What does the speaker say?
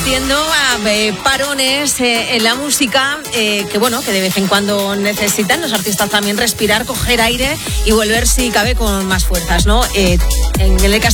asistiendo a parones en la música que de vez en cuando necesitan los artistas también respirar, coger aire y volver, si cabe, con más fuerzas, ¿no? En el caso